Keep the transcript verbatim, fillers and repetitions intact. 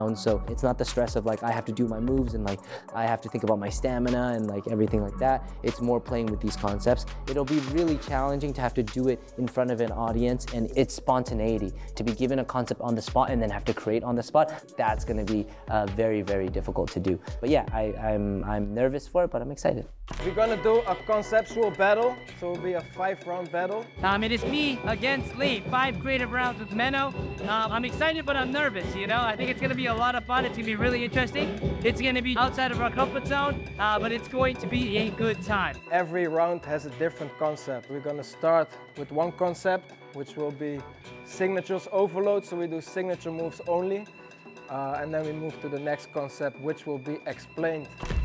So it's not the stress of like I have to do my moves and like I have to think about my stamina and like everything like that. It's more playing with these concepts. It'll be really challenging to have to do it in front of an audience, and it's spontaneity. To be given a concept on the spot and then have to create on the spot, that's going to be uh, very, very difficult to do. But yeah, I, I'm, I'm nervous for it, but I'm excited. We're gonna do a conceptual battle, so it'll be a five-round battle. Um, it is me against Lee, five creative rounds with Menno. Um, I'm excited, but I'm nervous, you know? I think it's gonna be a lot of fun. It's gonna be really interesting. It's gonna be outside of our comfort zone, uh, but it's going to be a good time. Every round has a different concept. We're gonna start with one concept, which will be signatures overload, so we do signature moves only. Uh, and then we move to the next concept, which will be explained.